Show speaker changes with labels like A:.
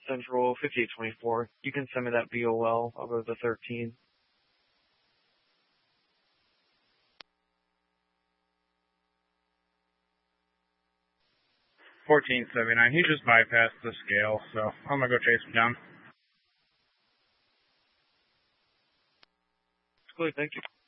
A: Central 5824. You can send me that VOL over the 13.
B: 1479. He just bypassed the scale, so I'm gonna go chase him down.
A: It's good, thank you.